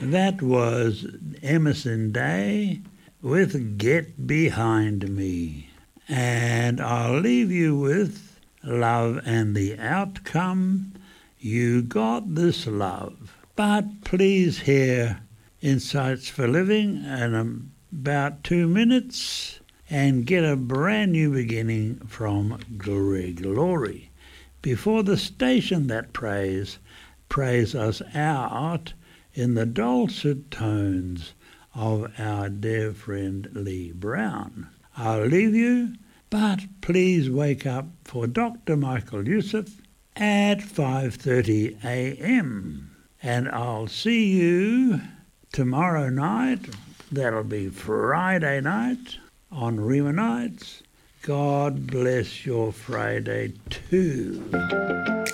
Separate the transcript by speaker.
Speaker 1: That was Emerson Day with Get Behind Me. And I'll leave you with Love and the Outcome. You got this love. But please hear Insights for Living in about 2 minutes and get a brand new beginning from Greg Laurie. Before the station that prays us out in the dulcet tones of our dear friend Lee Brown. I'll leave you, but please wake up for Dr. Michael Youssef at 5:30 a.m. And I'll see you tomorrow night. That'll be Friday night on Rima Nights. God bless your Friday too.